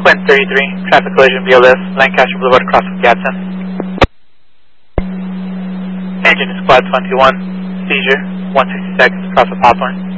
Quint 33, traffic collision BLS, Lancaster Boulevard across from Gadsden. Engine is Squad 21, seizure, 160 seconds across of Hawthorne.